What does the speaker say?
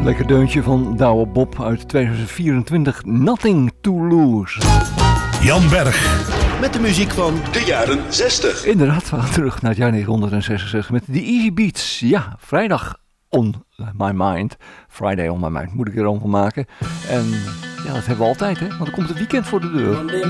Lekker deuntje van Douwe Bob uit 2024, Nothing to Lose. Jan Berg. Met de muziek van de jaren 60. Inderdaad, we gaan terug naar het jaar 1966 met de Easy Beats. Ja, vrijdag on my mind. Friday on my mind, moet ik er allemaal van maken. En ja, dat hebben we altijd, hè, want er komt het weekend voor de deur.